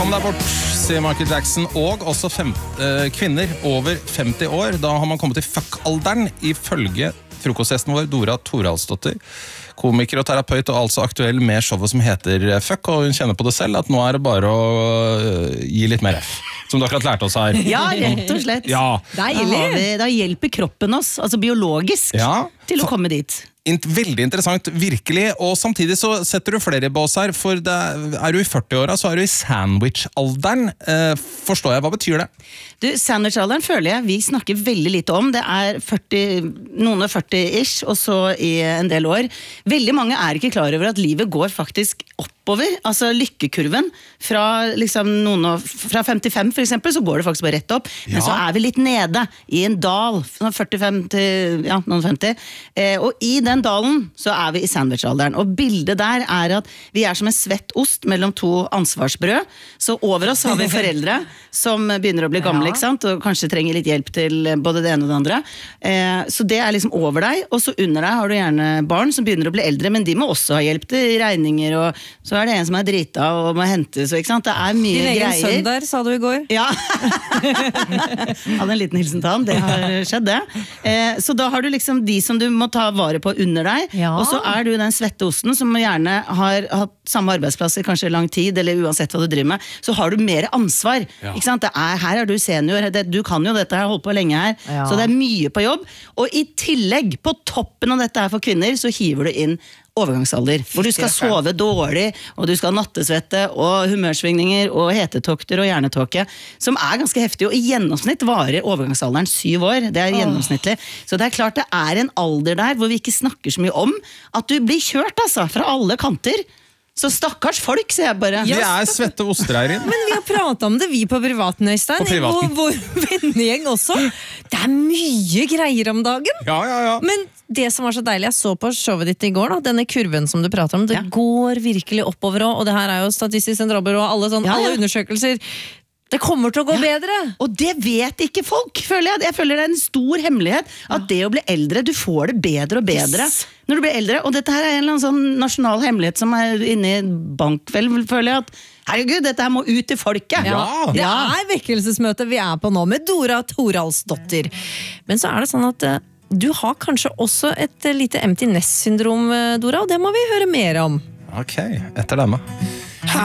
Kom deg bort, sier Michael Jackson. Og også kvinner over 50 år. Da har man kommet til fuck-alderen, ifølge frokostgjesten vår, Dora Thoralsdottir. Komiker og terapeut, og altså aktuell med showet som heter Fuck, og hun kjenner på det selv, at nå er det bare å gi litt mer F. Som du akkurat lærte oss her. Ja, rett og slett. Ja. Deilig. Da hjelper kroppen oss, altså biologisk, til å komme dit. Veldig interessant, virkelig. Og samtidig så setter du flere i bås her, for er du i 40-åra, så er du i sandwich-alderen. Forstår jeg, hva betyr det? Du, sandwich-alderen føler jeg vi snakker veldig lite om. Det er 40, noen og 40-ish, og så i en del år. Veldig mange er ikke klar over at livet går faktisk oppover, altså lykkekurven. Fra, liksom, fra 55 for eksempel, så går det faktisk bare rett opp. Men så er vi litt nede, i en dal, fra 45 til noen 50. Og i den dalen så er vi i sandwich-alderen. Og bildet der er at vi er som en svett ost mellom to ansvarsbrød. Så over oss har vi foreldre som begynner å bli gamle, ikke sant? Og kanskje trenger litt hjelp til både det ene og det andre. Så det er liksom over deg, og så under deg har du gjerne barn som begynner å bli eldre, men de må også ha hjelp til regninger, og så er det en som er drita og må hentes, ikke sant? Det er mye greier. Din egen sønn der, sa du i går. Ja. Hadde en liten hilsen til han, det har skjedd det. Så da har du liksom de som du må ta vare på under deg, og så er du den svette osten som gjerne har hatt samme arbeidsplasser kanskje lang tid, eller uansett hva du driver med, så har du mer ansvar, ikke sant? Her er du senior, du kan jo dette, jeg har holdt på lenge her, så det er mye på jobb, og i tillegg, på toppen av dette her for kvinner, så hiver du inn overgangsalder, hvor du skal sove dårlig, og du skal ha nattesvette, og humørsvingninger, og hetetokter, og hjernetåke, som er ganske heftig, og i gjennomsnitt varer overgangsalderen 7 år, det er gjennomsnittlig. Så det er klart det er en alder der, hvor vi ikke snakker så mye om, at du blir kjørt, altså, fra alle kanter. Så stakkars folk, sier jeg bare. Vi er svette ostereier inn. Men vi har pratet om det, vi på privaten, Øystein. På vår vennegjeng også. Det er mye greier om dagen. Ja. Men det som var så deilig, jeg så på showet ditt i går, da, denne kurven som du prater om, det går virkelig oppover også, og det her er jo Statistisk sentralbyrå og alle undersøkelser. Det kommer til å gå bedre. Og det vet ikke folk, føler jeg. Jeg føler det er en stor hemmelighet at det å bli eldre, du får det bedre og bedre når du blir eldre. Og dette her er en eller annen sånn nasjonal hemmelighet som er inne i bankvel, føler jeg at herregud, dette her må ut til folket. Det er vekkelsesmøte vi er på nå med Dora Thoralsdottir. Men så er det sånn at du har kanskje også et lite empty nest-syndrom, Dora, og det må vi høre mer om. Ok, etter denne.